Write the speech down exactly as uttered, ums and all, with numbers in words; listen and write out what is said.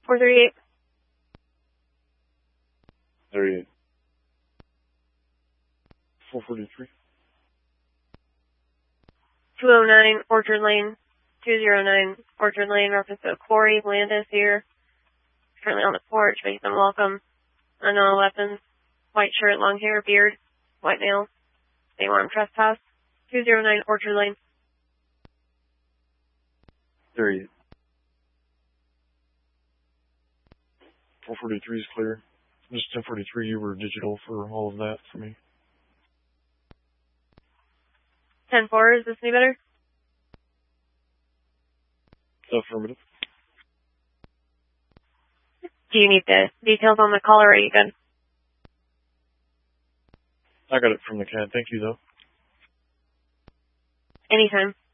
four thirty-eight. thirty-eight. four forty-three. two oh nine Orchard Lane. two oh nine Orchard Lane, reference to Corey Landis here. Currently on the porch, making them welcome. Unknown weapons. White shirt, long hair, beard. White male. They want him trespass. two oh nine Orchard Lane. thirty-eight. four forty-three is clear. Just ten forty-three, you were digital for all of that for me. ten four, is this any better? Affirmative. Do you need the details on the call, or are you good? I got it from the C A D. Thank you, though. Anytime.